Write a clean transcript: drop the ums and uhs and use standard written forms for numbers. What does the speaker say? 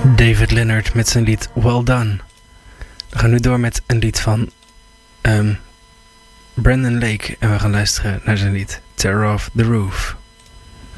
David Leonard met zijn lied Well Done. We gaan nu door met een lied van Brandon Lake. En we gaan luisteren naar zijn lied Terror of the Roof.